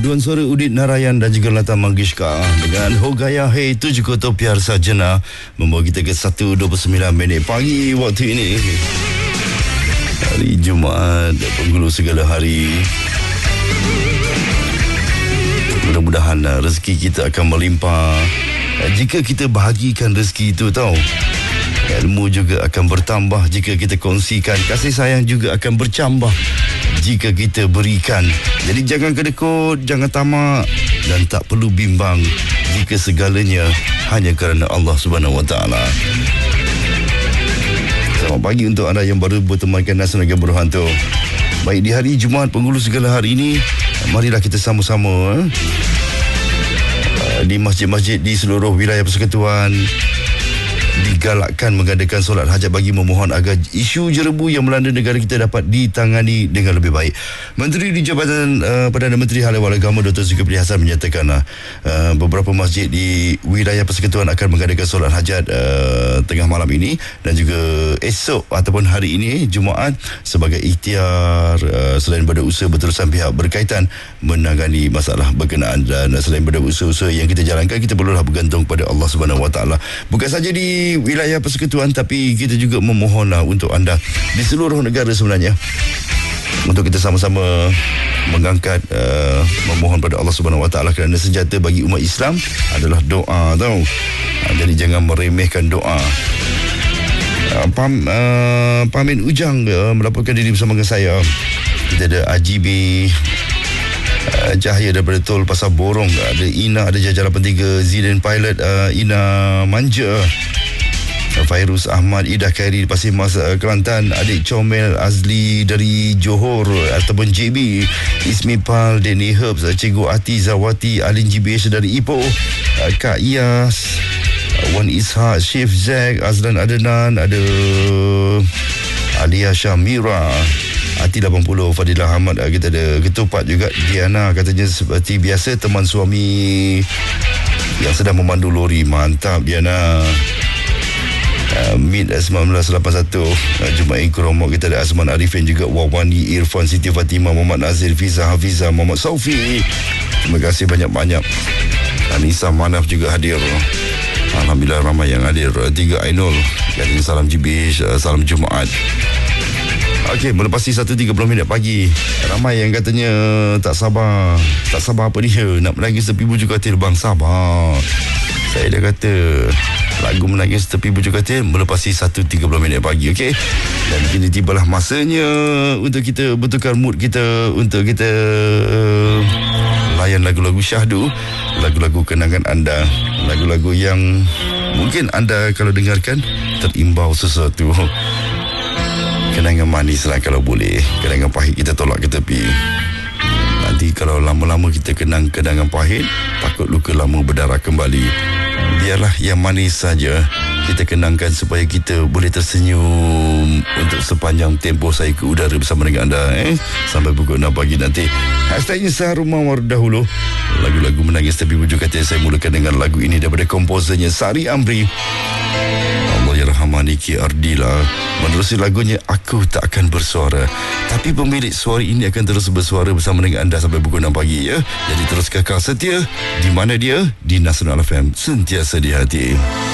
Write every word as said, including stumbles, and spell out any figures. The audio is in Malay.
Paduan suara Udit Narayan dan juga Lata Mangeshkar dengan Hogaya Hey Tujhko To Pyar Sajana membawa kita ke satu dua puluh sembilan minit pagi waktu ini. Hari Jumaat, penghulu segala hari. Mudah-mudahan rezeki kita akan melimpah jika kita bahagikan rezeki itu, tahu. Ilmu juga akan bertambah jika kita kongsikan. Kasih sayang juga akan bercambah jika kita berikan. Jadi jangan kedekut, jangan tamak dan tak perlu bimbang jika segalanya hanya kerana Allah Subhanahu Wa Taala. Selamat pagi untuk anda yang baru bertemankan Nasional Game Berhantu. Baik, di hari Jumaat penghulu segala hari ini, marilah kita sama-sama eh, di masjid-masjid di seluruh wilayah persekutuan digalakkan mengadakan solat hajat bagi memohon agar isu jerebu yang melanda negara kita dapat ditangani dengan lebih baik. Menteri di Jabatan uh, Perdana Menteri Hal Ehwal Agama Doktor Zulkifli Hasan menyatakan uh, beberapa masjid di wilayah persekutuan akan mengadakan solat hajat uh, tengah malam ini dan juga esok ataupun hari ini Jumaat sebagai ikhtiar uh, selain pada usaha berterusan pihak berkaitan menangani masalah berkenaan. Dan selain pada usaha-usaha yang kita jalankan, kita perlulah bergantung pada Allah Subhanahu Wa Taala. Bukan saja di wilayah persekutuan, tapi kita juga memohonlah untuk anda di seluruh negara sebenarnya untuk kita sama-sama mengangkat uh, memohon pada Allah Subhanahu Wa Taala, kerana senjata bagi umat Islam adalah doa, tahu. Uh, jadi jangan meremehkan doa. Uh, Pam, uh, Pamin Ujang uh, melaporkan diri bersama dengan saya. Kita ada A J B Uh, Cahaya daripada Tol Pasar Borong, ada Ina, ada Jajah lapan tiga, Zidane Pilot, uh, Ina Manja, uh, Fairuz Ahmad, Ida Khairi Pasir Mas, uh, Kelantan, adik Comel Azli dari Johor ataupun J B, Ismi Pal, Denny Herbs, uh, Cikgu Ati Zawati, Alin G B H dari Ipoh, uh, Kak Iyas, uh, Wan Ishak, Syif Zack, Azlan Adenan, ada Alia Syamira, Ati lapan puluh, Fadilah Ahmad, kita ada Ketupat juga. Diana katanya seperti biasa teman suami yang sedang memandu lori. Mantap Diana. uh, Mid sembilan belas lapan satu, uh, Jumain Kromok, kita ada Azman Arifin juga, Wawani, Irfan, Siti Fatimah, Muhammad Nazir, Fiza Hafiza, Muhammad Saufi. Terima kasih banyak-banyak. Anissa Manaf juga hadir. Alhamdulillah ramai yang hadir. Tiga Ainul katanya salam G B H, uh, salam Jumaat. Okey, melepasi satu tiga puluh minit pagi, ramai yang katanya tak sabar. Tak sabar apa dia? Nak menangis tepi bujur katil. Bang, sabar. Saya dah kata lagu menangis tepi bujur katil melepasi satu tiga puluh minit pagi, okey? Dan kini tibalah masanya untuk kita bertukar mood kita, untuk kita uh, layan lagu-lagu syahdu, lagu-lagu kenangan anda, lagu-lagu yang mungkin anda kalau dengarkan terimbau sesuatu. Kenangan manis lah kalau boleh. Kenangan pahit kita tolak ke tepi. Nanti kalau lama-lama kita kenang kenangan pahit, takut luka lama berdarah kembali. Biarlah yang manis saja kita kenangkan supaya kita boleh tersenyum untuk sepanjang tempoh saya ke udara bersama dengan anda, eh? Sampai pukul enam pagi nanti. Hashtagnya Saharul Mawar dahulu. Lagu-lagu menangis tepi bujur katil, saya mulakan dengan lagu ini daripada komposernya Sari Amri. Allahyarhamani Ki Ardila. Menerusi lagunya Aku Tak Akan Bersuara, tapi pemilik suara ini akan terus bersuara bersama dengan anda sampai pukul enam pagi, ya. Jadi terus kekal setia di mana dia, di Nasional F M, sentiasa di hati.